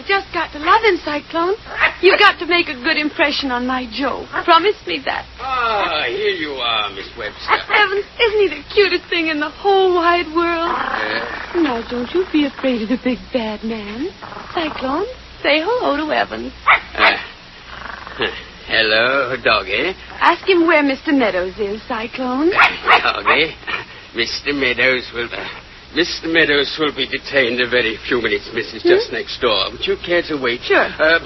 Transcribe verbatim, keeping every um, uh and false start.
You've just got to love him, Cyclone. You've got to make a good impression on my Joe. Promise me that. Ah, here you are, Miss Webster. Evans, isn't he the cutest thing in the whole wide world? Uh, Now, don't you be afraid of the big bad man. Cyclone, say hello to Evans. uh, hello, Doggy. Ask him where Mister Meadows is, Cyclone. Doggy, Mister Meadows will... Uh, Mister Meadows will be detained a very few minutes, Missus Hmm? Just next door. Would you care to wait? Sure. Uh,